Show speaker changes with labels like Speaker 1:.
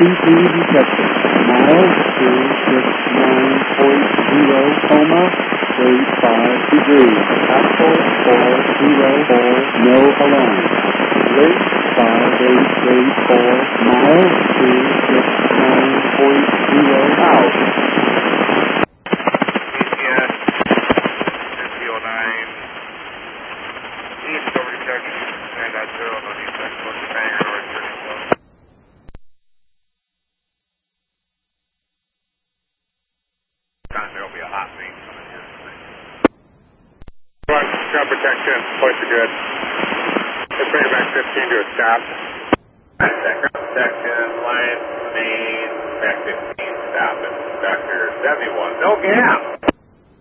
Speaker 1: CP detected. Miles 269.0, coma, 85 degrees. Actual 404, no alarm. Rate 5884, miles 269.0, out.
Speaker 2: ATS 5009, east over detection, and that's 0, no defect, close to Bangor, north 34. There'll be a hot lead coming here tonight. Ground protection, points are good. Let's bring it back 15 to a stop. Ground protection, line, main, back 15, stop, and Dr. 71, no gap.